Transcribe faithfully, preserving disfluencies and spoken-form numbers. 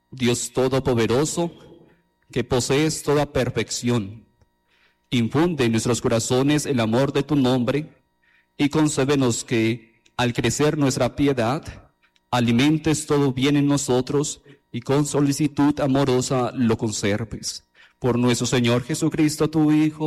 Dios Todopoderoso, que posees toda perfección, infunde en nuestros corazones el amor de tu nombre y concédenos que, al crecer nuestra piedad, alimentes todo bien en nosotros y con solicitud amorosa lo conserves. Por nuestro Señor Jesucristo, tu Hijo,